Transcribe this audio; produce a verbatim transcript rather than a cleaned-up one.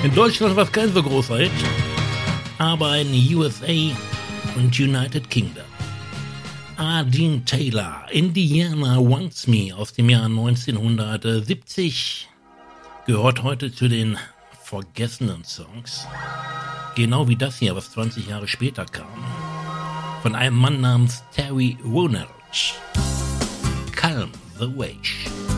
In Deutschland war es kein so großer Hit, aber in U S A und United Kingdom. Ah, Dean Taylor, Indiana Wants Me aus dem Jahr neunzehnhundertsiebzig, gehört heute zu den vergessenen Songs. Genau wie das hier, was zwanzig Jahre später kam. Von einem Mann namens Terry Woolridge. Calm the Wave.